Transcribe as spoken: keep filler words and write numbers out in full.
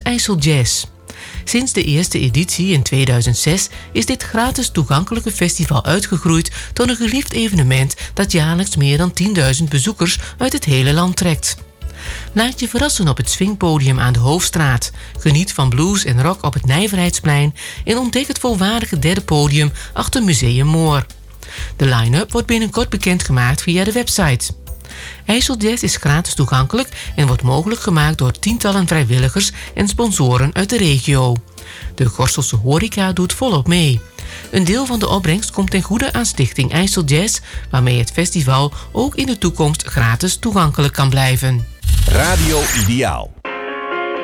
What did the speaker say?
IJsseljazz. Sinds de eerste editie in tweeduizend zes is dit gratis toegankelijke festival uitgegroeid tot een geliefd evenement dat jaarlijks meer dan tienduizend bezoekers uit het hele land trekt. Laat je verrassen op het swingpodium aan de Hoofdstraat. Geniet van blues en rock op het Nijverheidsplein en ontdek het volwaardige derde podium achter Museum Moor. De line-up wordt binnenkort bekendgemaakt via de website. IJsseljazz is gratis toegankelijk en wordt mogelijk gemaakt door tientallen vrijwilligers en sponsoren uit de regio. De Gorsselse horeca doet volop mee. Een deel van de opbrengst komt ten goede aan Stichting IJsseljazz, waarmee het festival ook in de toekomst gratis toegankelijk kan blijven. Radio Ideaal.